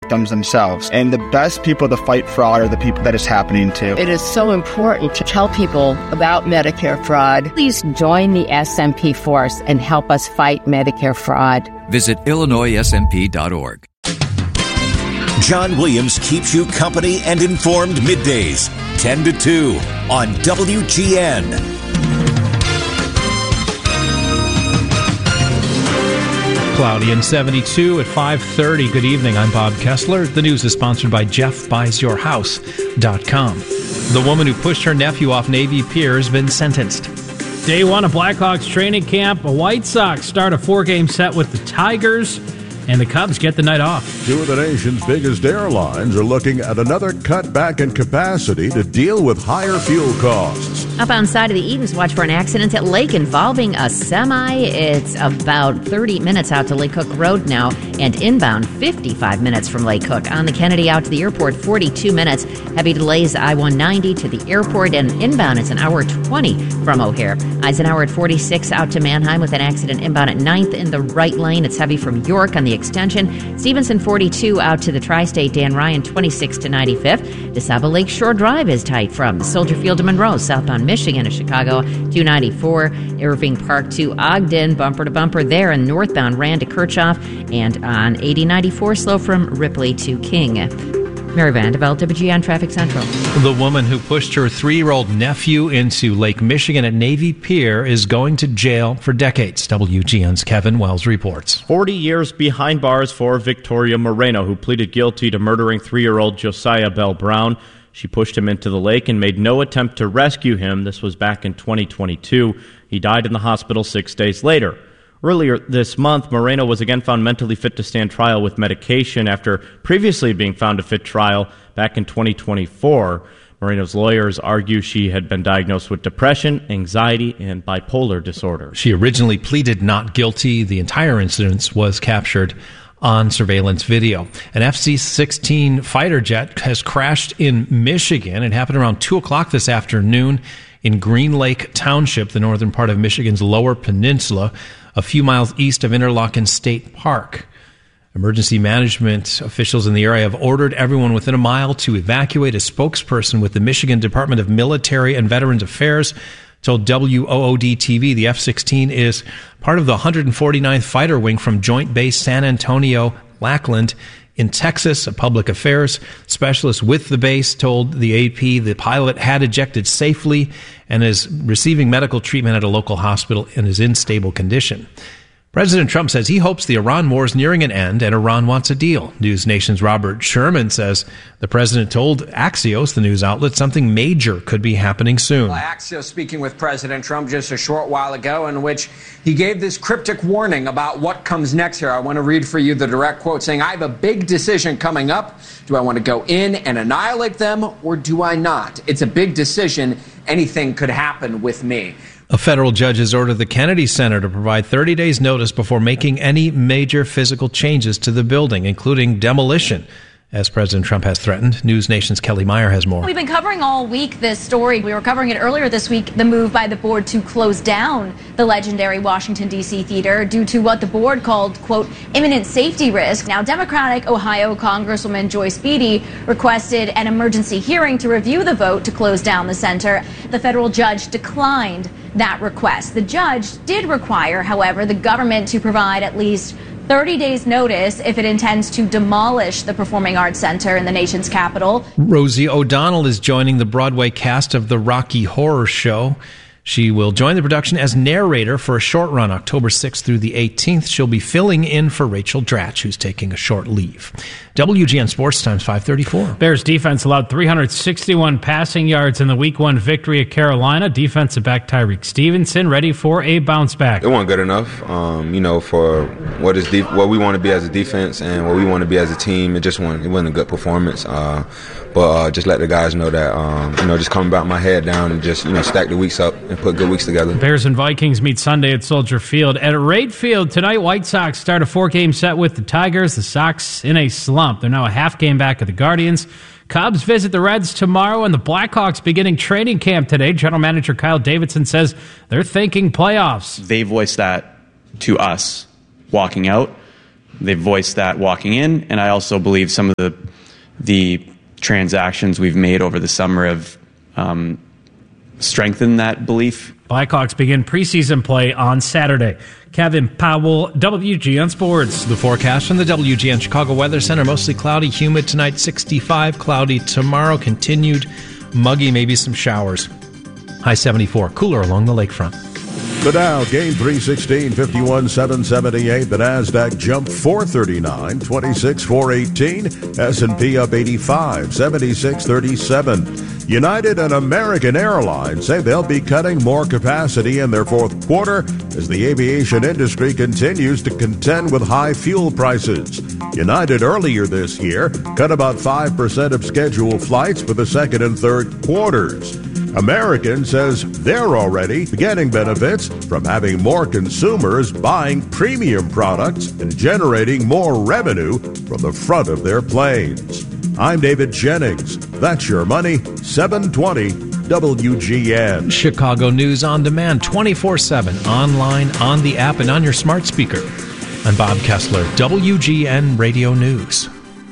victims themselves. And the best people to fight fraud are the people that it's happening to. It is so important to tell people about Medicare fraud. Please join the SMP force and help us fight Medicare fraud. Visit IllinoisSMP.org. John Williams keeps you company and informed middays, 10 to 2 on WGN. Cloudy and 72 at 5:30. Good evening. I'm Bob Kessler. The news is sponsored by JeffBuysYourHouse.com. The woman who pushed her nephew off Navy Pier has been sentenced. Day one of Blackhawks training camp. The White Sox start a 4-game set with the Tigers, and the Cubs get the night off. Two of the nation's biggest airlines are looking at another cutback in capacity to deal with higher fuel costs. Up on side of the Edens, watch for an accident at Lake involving a semi. It's about 30 minutes out to Lake Cook Road now, and inbound 55 minutes from Lake Cook. On the Kennedy out to the airport, 42 minutes. Heavy delays I-190 to the airport, and inbound it's an hour 20 from O'Hare. Eisenhower at 46 out to Manheim with an accident inbound at 9th in the right lane. It's heavy from York on the extension. Stevenson 42 out to the Tri-State. Dan Ryan 26 to 95th. DeSaba Lakeshore Drive is tight from Soldier Field to Monroe, southbound Michigan to Chicago 294. Irving Park to Ogden, bumper to bumper there, and northbound Rand to Kirchhoff, and on 8094 slow from Ripley to King. Mary Vanderveld, WGN Traffic Central. The woman who pushed her 3-year-old nephew into Lake Michigan at Navy Pier is going to jail for decades. WGN's Kevin Wells reports. 40 years behind bars for Victoria Moreno, who pleaded guilty to murdering 3-year-old Josiah Bell Brown. She pushed him into the lake and made no attempt to rescue him. This was back in 2022. He died in the hospital 6 days later. Earlier this month, Moreno was again found mentally fit to stand trial with medication after previously being found to fit trial back in 2024. Moreno's lawyers argue she had been diagnosed with depression, anxiety, and bipolar disorder. She originally pleaded not guilty. The entire incident was captured on surveillance video. An FC-16 fighter jet has crashed in Michigan. It happened around 2 o'clock this afternoon in Green Lake Township, the northern part of Michigan's Lower Peninsula, a few miles east of Interlochen State Park. Emergency management officials in the area have ordered everyone within a mile to evacuate. A spokesperson with the Michigan Department of Military and Veterans Affairs told WOOD-TV the F-16 is part of the 149th Fighter Wing from Joint Base San Antonio, Lackland, in Texas. A public affairs specialist with the base told the AP the pilot had ejected safely and is receiving medical treatment at a local hospital and is in stable condition. President Trump says he hopes the Iran war is nearing an end and Iran wants a deal. News Nation's Robert Sherman says the president told Axios, the news outlet, something major could be happening soon. Axios speaking with President Trump just a short while ago, in which he gave this cryptic warning about what comes next here. I want to read for you the direct quote saying, "I have a big decision coming up. Do I want to go in and annihilate them, or do I not? It's a big decision. Anything could happen with me." A federal judge has ordered the Kennedy Center to provide 30 days notice before making any major physical changes to the building, including demolition, as President Trump has threatened. News Nation's Kelly Meyer has more. We've been covering all week this story. We were covering it earlier this week, the move by the board to close down the legendary Washington, D.C. theater due to what the board called, quote, imminent safety risk. Now, Democratic Ohio Congresswoman Joyce Beatty requested an emergency hearing to review the vote to close down the center. The federal judge declined that request. The judge did require, however, the government to provide at least 30 days notice if it intends to demolish the Performing Arts Center in the nation's capital. Rosie O'Donnell is joining the Broadway cast of the Rocky Horror Show. She will join the production as narrator for a short run, October 6th through the 18th. She'll be filling in for Rachel Dratch, who's taking a short leave. WGN Sports Times 534. Bears defense allowed 361 passing yards in the Week 1 victory at Carolina. Defensive back Tyreek Stevenson ready for a bounce back. It wasn't good enough, for what we want to be as a defense and what we want to be as a team. It wasn't a good performance. But just let the guys know that, just coming back my head down and just, stack the weeks up and put good weeks together. Bears and Vikings meet Sunday at Soldier Field. At Rate Field tonight, White Sox start a 4-game set with the Tigers. The Sox in a slump. They're now a half game back of the Guardians. Cubs visit the Reds tomorrow, and the Blackhawks beginning training camp today. General Manager Kyle Davidson says they're thinking playoffs. They voiced that to us walking out. voiced that walking in, and I also believe some of the transactions we've made over the summer have strengthened that belief. Blackhawks begin preseason play on Saturday. Kevin Powell, WGN Sports. The forecast from the WGN Chicago Weather Center. Mostly cloudy, humid tonight, 65. Cloudy tomorrow, continued muggy, maybe some showers. High 74. Cooler along the lakefront. The Dow gained 316, 51,778. The Nasdaq jumped 439, 26,418. S&P up 85, 76,37. United and American Airlines say they'll be cutting more capacity in their fourth quarter as the aviation industry continues to contend with high fuel prices. United earlier this year cut about 5% of scheduled flights for the second and third quarters. American says they're already getting benefits from having more consumers buying premium products and generating more revenue from the front of their planes. I'm David Jennings. That's your money, 720 WGN. Chicago News on demand, 24/7, online, on the app, and on your smart speaker. I'm Bob Kessler, WGN Radio News.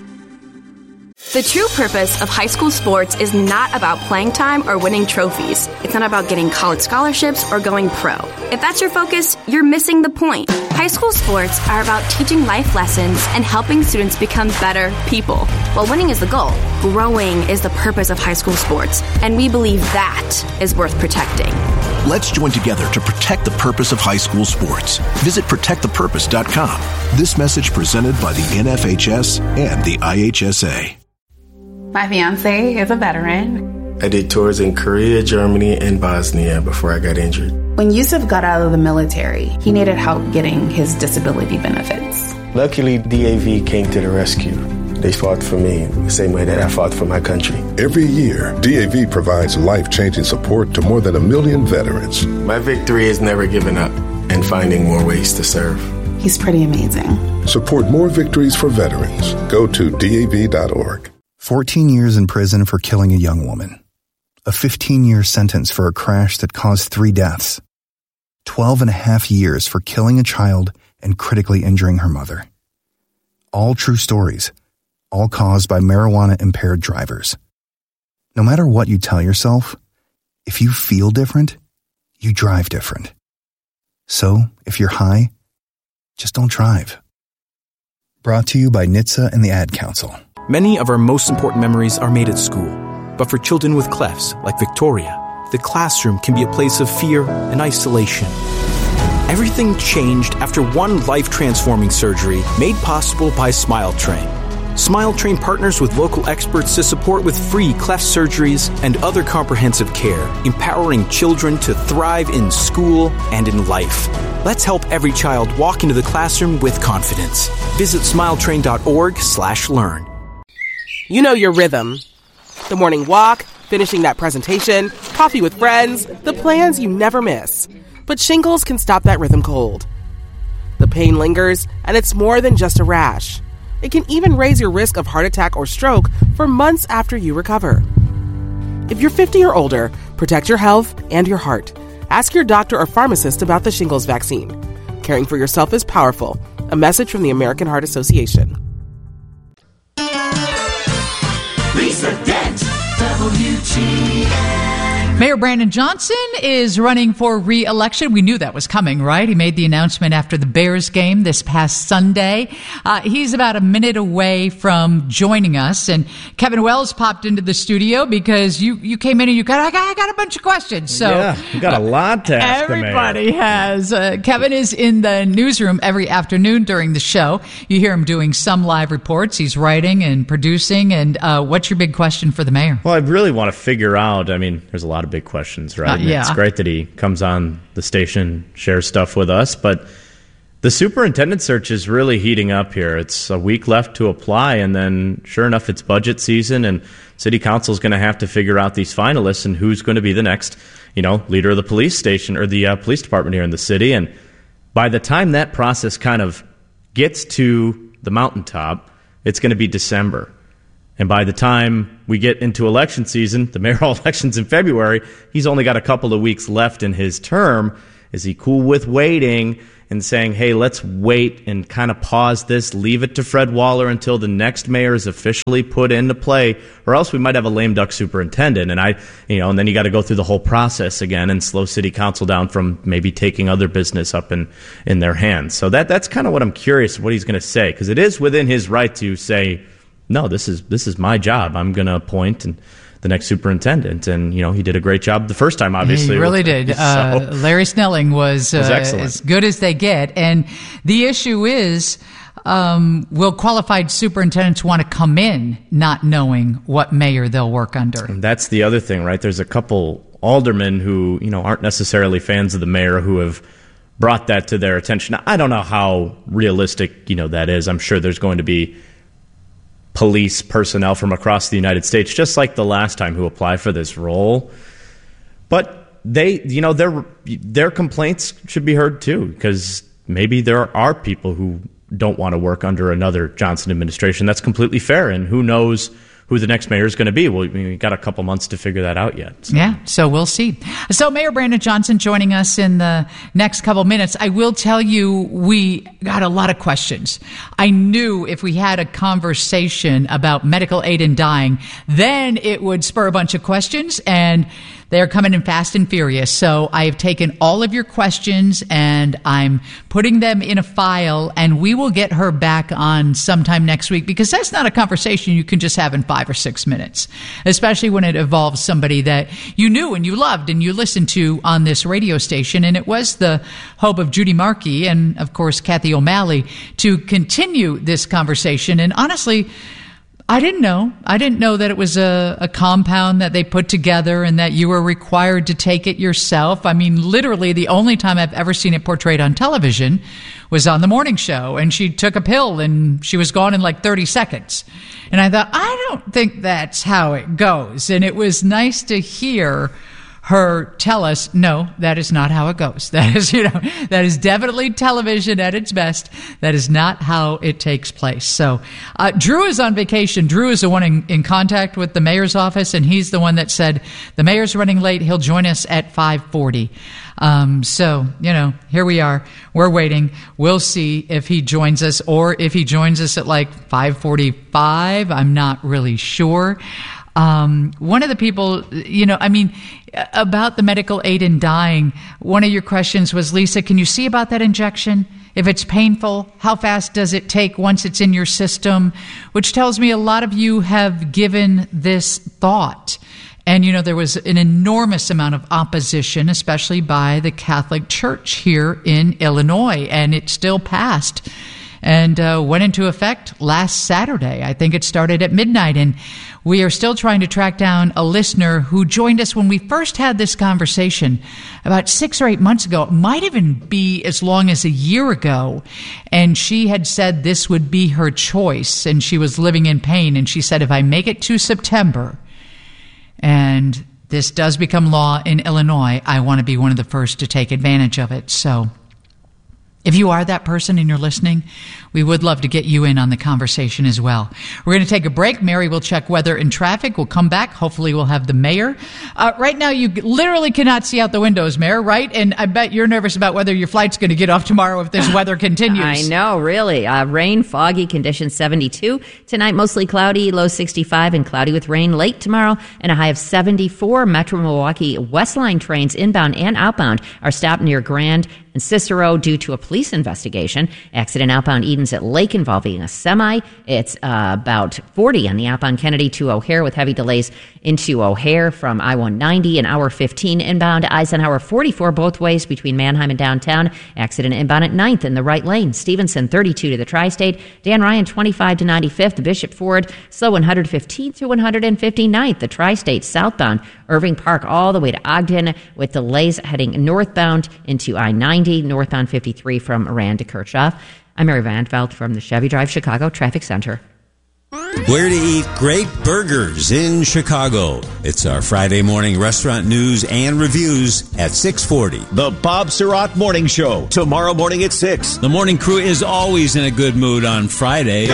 The true purpose of high school sports is not about playing time or winning trophies. It's not about getting college scholarships or going pro. If that's your focus, you're missing the point. High school sports are about teaching life lessons and helping students become better people. While winning is the goal, growing is the purpose of high school sports, and we believe that is worth protecting. Let's join together to protect the purpose of high school sports. Visit protectthepurpose.com. This message presented by the NFHS and the IHSA. My fiance is a veteran. I did tours in Korea, Germany, and Bosnia before I got injured. When Yusuf got out of the military, he needed help getting his disability benefits. Luckily, DAV came to the rescue. They fought for me the same way that I fought for my country. Every year, DAV provides life-changing support to more than 1 million veterans. My victory is never giving up and finding more ways to serve. He's pretty amazing. Support more victories for veterans. Go to DAV.org. 14 years in prison for killing a young woman. A 15-year sentence for a crash that caused 3 deaths. 12 and a half years for killing a child and critically injuring her mother. All true stories, all caused by marijuana-impaired drivers. No matter what you tell yourself, if you feel different, you drive different. So, if you're high, just don't drive. Brought to you by NHTSA and the Ad Council. Many of our most important memories are made at school. But for children with clefs, like Victoria, the classroom can be a place of fear and isolation. Everything changed after one life-transforming surgery made possible by SmileTrain. SmileTrain partners with local experts to support with free cleft surgeries and other comprehensive care, empowering children to thrive in school and in life. Let's help every child walk into the classroom with confidence. Visit smiletrain.org/learn. You know your rhythm. The morning walk, finishing that presentation, coffee with friends, the plans you never miss. But shingles can stop that rhythm cold. The pain lingers, and it's more than just a rash. It can even raise your risk of heart attack or stroke for months after you recover. If you're 50 or older, protect your health and your heart. Ask your doctor or pharmacist about the shingles vaccine. Caring for yourself is powerful. A message from the American Heart Association. Lisa Dent, WGN. Mayor Brandon Johnson is running for re-election. We knew that was coming, right? He made the announcement after the Bears game this past Sunday. He's about a minute away from joining us. And Kevin Wells popped into the studio because you came in and you got, I got a bunch of questions. So yeah, you got a lot to ask everybody has. Kevin is in the newsroom every afternoon during the show. You hear him doing some live reports. He's writing and producing. And what's your big question for the mayor? Well, I really want to figure out, I mean, there's a lot of big questions, right? Yeah. It's great that he comes on the station, shares stuff with us, but the superintendent search is really heating up here. It's a week left to apply, and then sure enough, it's budget season, and city council is going to have to figure out these finalists and who's going to be the next, leader of the police station or the police department here in the city. And by the time that process kind of gets to the mountaintop, it's going to be December. And by the time we get into election season, the mayoral election's in February, he's only got a couple of weeks left in his term. Is he cool with waiting? and saying, hey, let's wait and kind of pause this, leave it to Fred Waller until the next mayor is officially put into play, or else we might have a lame duck superintendent. And and then you got to go through the whole process again and slow city council down from maybe taking other business up in their hands. So that's kind of what I'm curious what he's going to say, because it is within his right to say, no, this is my job. I'm going to appoint the next superintendent, and he did a great job the first time. Obviously, he really did. Larry Snelling was as good as they get, and the issue is, will qualified superintendents want to come in not knowing what mayor they'll work under? And that's the other thing, right? There's a couple aldermen who aren't necessarily fans of the mayor who have brought that to their attention. Now, I don't know how realistic that is. I'm sure there's going to be police personnel from across the United States, just like the last time, who apply for this role. But their complaints should be heard too, because maybe there are people who don't want to work under another Johnson administration. That's completely fair, and who knows who the next mayor is going to be. Well, we got a couple months to figure that out yet. So. Yeah, so we'll see. So Mayor Brandon Johnson joining us in the next couple minutes. I will tell you, we got a lot of questions. I knew if we had a conversation about medical aid in dying, then it would spur a bunch of questions, and they're coming in fast and furious. So I have taken all of your questions and I'm putting them in a file, and we will get her back on sometime next week, because that's not a conversation you can just have in 5 or 6 minutes, especially when it involves somebody that you knew and you loved and you listened to on this radio station. And it was the hope of Judy Markey and, of course, Kathy O'Malley to continue this conversation. And honestly, I didn't know that it was a compound that they put together and that you were required to take it yourself. I mean, literally the only time I've ever seen it portrayed on television was on the morning show, and she took a pill and she was gone in like 30 seconds. And I thought, I don't think that's how it goes. And it was nice to hear her tell us, no, that is not how it goes. That is, that is definitely television at its best. That is not how it takes place. So, Drew is on vacation. Drew is the one in contact with the mayor's office, and he's the one that said the mayor's running late. He'll join us at 5:40. So, here we are. We're waiting. We'll see if he joins us, or if he joins us at like 5:45. I'm not really sure. One of the people, about the medical aid in dying, one of your questions was, Lisa, can you see about that injection? If it's painful, how fast does it take once it's in your system? Which tells me a lot of you have given this thought. And, there was an enormous amount of opposition, especially by the Catholic Church here in Illinois, and it still passed and went into effect last Saturday. I think it started at midnight, and we are still trying to track down a listener who joined us when we first had this conversation about 6 or 8 months ago. It might even be as long as a year ago, and she had said this would be her choice, and she was living in pain, and she said, if I make it to September and this does become law in Illinois, I want to be one of the first to take advantage of it. So if you are that person and you're listening, we would love to get you in on the conversation as well. We're going to take a break. Mary will check weather and traffic. We'll come back. Hopefully we'll have the mayor. Right now, you literally cannot see out the windows, Mayor, right? And I bet you're nervous about whether your flight's going to get off tomorrow if this weather continues. I know, really. Rain, foggy, conditions 72. Tonight, mostly cloudy, low 65, and cloudy with rain late tomorrow, and a high of 74. Metro Milwaukee West Line trains inbound and outbound are stopped near Grand and Cicero due to a police investigation. Accident outbound Edens at Lake involving a semi. It's about 40 on the outbound Kennedy to O'Hare with heavy delays into O'Hare from I-190 and hour 15 inbound. Eisenhower 44 both ways between Manheim and downtown. Accident inbound at 9th in the right lane. Stevenson 32 to the Tri-State. Dan Ryan 25 to 95th. Bishop Ford slow 115th to 159th. The Tri-State southbound. Irving Park all the way to Ogden with delays heading northbound into I-90. Northbound 53 from Rand to Kirchhoff. I'm Mary Van Veld from the Chevy Drive Chicago Traffic Center. Where to eat great burgers in Chicago. It's our Friday morning restaurant news and reviews at 6:40. The Bob Surratt Morning Show, tomorrow morning at 6. The morning crew is always in a good mood on Friday.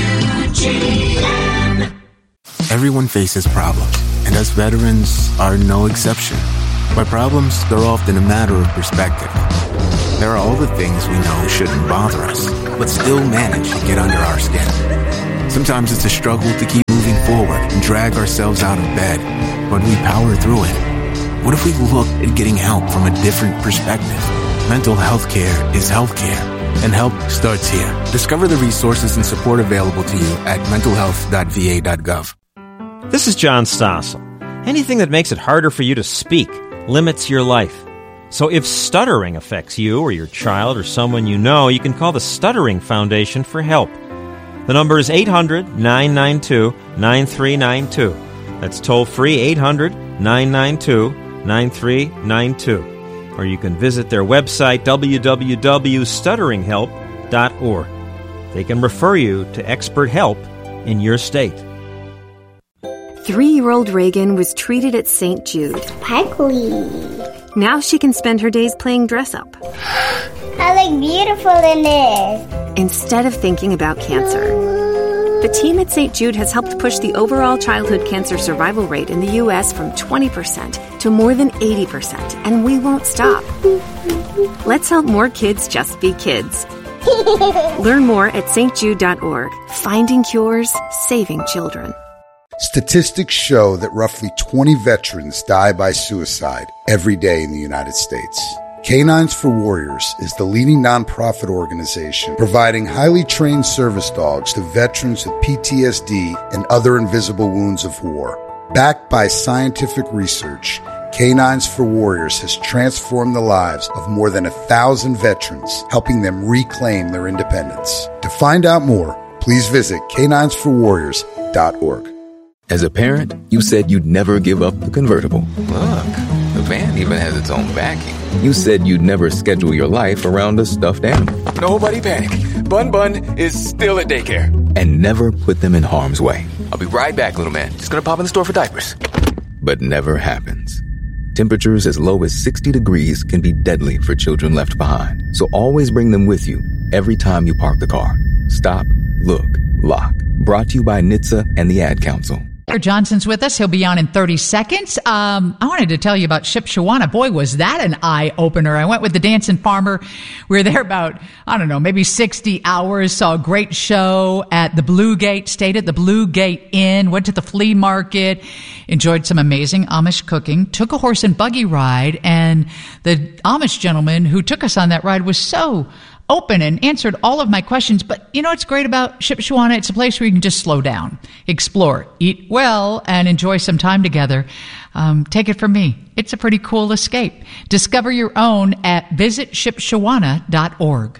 WGN. Everyone faces problems, and us veterans are no exception. By problems, they're often a matter of perspective. There are all the things we know shouldn't bother us, but still manage to get under our skin. Sometimes it's a struggle to keep moving forward and drag ourselves out of bed, but we power through it. What if we looked at getting help from a different perspective? Mental health care is healthcare, and help starts here. Discover the resources and support available to you at mentalhealth.va.gov. This is John Stossel. Anything that makes it harder for you to speak limits your life. So if stuttering affects you or your child or someone you know, you can call the Stuttering Foundation for help. The number is 800-992-9392. That's toll-free 800-992-9392. Or you can visit their website, www.stutteringhelp.org. They can refer you to expert help in your state. 3-year-old Reagan was treated at St. Jude. Sparkly. Now she can spend her days playing dress-up. I look beautiful in this. Instead of thinking about cancer. The team at St. Jude has helped push the overall childhood cancer survival rate in the U.S. from 20% to more than 80%, and we won't stop. Let's help more kids just be kids. Learn more at stjude.org. Finding cures, saving children. Statistics show that roughly 20 veterans die by suicide every day in the United States. Canines for Warriors is the leading nonprofit organization providing highly trained service dogs to veterans with PTSD and other invisible wounds of war. Backed by scientific research, Canines for Warriors has transformed the lives of more than 1,000 veterans, helping them reclaim their independence. To find out more, please visit caninesforwarriors.org. As a parent, you said you'd never give up the convertible. Look, the van even has its own backing. You said you'd never schedule your life around a stuffed animal. Nobody panic. Bun Bun is still at daycare. And never put them in harm's way. I'll be right back, little man. Just gonna pop in the store for diapers. But never happens. Temperatures as low as 60 degrees can be deadly for children left behind. So always bring them with you every time you park the car. Stop, look, lock. Brought to you by NHTSA and the Ad Council. Johnson's with us. He'll be on in 30 seconds. I wanted to tell you about Shipshewana. Boy, was that an eye-opener. I went with the Dancing Farmer. We were there about, maybe 60 hours, saw a great show at the Blue Gate, stayed at the Blue Gate Inn, went to the flea market, enjoyed some amazing Amish cooking, took a horse and buggy ride, and the Amish gentleman who took us on that ride was so open and answered all of my questions. But you know what's great about Shipshewana? It's a place where you can just slow down, explore, eat well, and enjoy some time together. Take it from me. It's a pretty cool escape. Discover your own at visitshipshewana.org.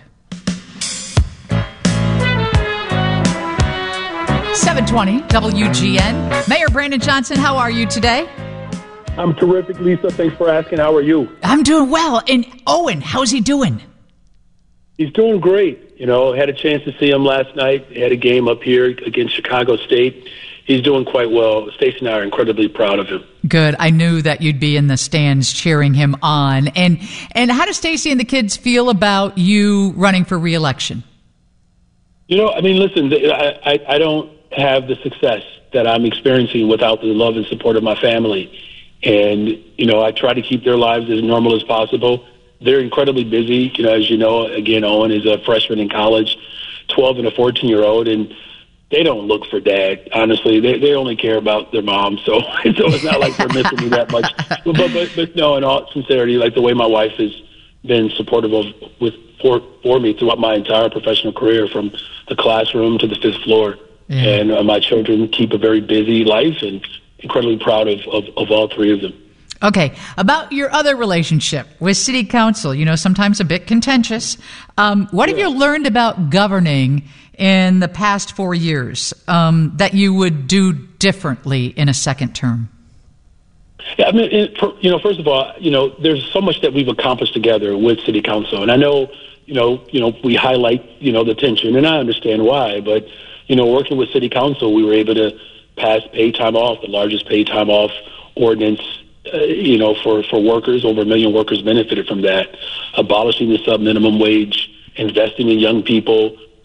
720 WGN. Mayor Brandon Johnson, how are you today? I'm terrific, Lisa. Thanks for asking. How are you? I'm doing well. And Owen, how's he doing? He's doing great. Had a chance to see him last night. He had a game up here against Chicago State. He's doing quite well. Stacey and I are incredibly proud of him. Good. I knew that you'd be in the stands cheering him on. And how do Stacey and the kids feel about you running for re-election? Listen, I don't have the success that I'm experiencing without the love and support of my family. And, I try to keep their lives as normal as possible. They're incredibly busy. As you know, again, Owen is a freshman in college, 12 and a 14-year-old, and they don't look for dad. Honestly, they only care about their mom. So it's not like they're missing me that much. But no, in all sincerity, like the way my wife has been supportive for me throughout my entire professional career, from the classroom to the fifth floor. Yeah. And my children keep a very busy life, and incredibly proud of all three of them. Okay, about your other relationship with City Council, sometimes a bit contentious. What have you learned about governing in the past 4 years that you would do differently in a second term? Yeah, first of all, there's so much that we've accomplished together with City Council, and I know, we highlight, the tension, and I understand why, but, working with City Council, we were able to pass paid time off, the largest paid time off ordinance for workers. Over 1 million workers benefited from that. Abolishing the sub-minimum wage, investing in young people,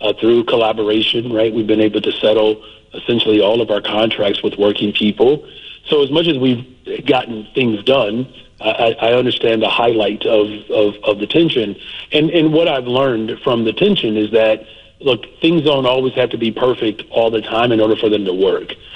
through collaboration, right? We've been able to settle essentially all of our contracts with working people. So as much as we've gotten things done, I understand the highlight of the tension. And what I've learned from the tension is that, look, things don't always have to be perfect all the time in order for them to work.